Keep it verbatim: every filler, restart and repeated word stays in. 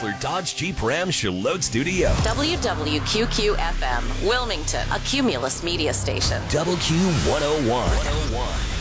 Chrysler Dodge Jeep Ram Charlotte Studio. W W Q Q F M, Wilmington, a Cumulus media station. W Q one oh one.